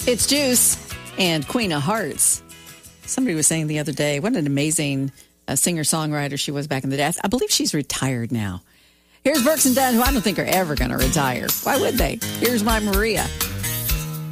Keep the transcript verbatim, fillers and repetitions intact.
It's Juice and Queen of Hearts. Somebody was saying the other day, what an amazing uh, singer-songwriter she was back in the day. I believe she's retired now. Here's Brooks and Dunn, who I don't think are ever going to retire. Why would they? Here's My Maria.